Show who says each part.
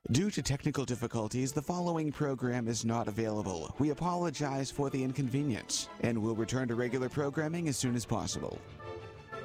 Speaker 1: Due to technical difficulties, the following program is not available. We apologize for the inconvenience and will return to regular programming as soon as possible.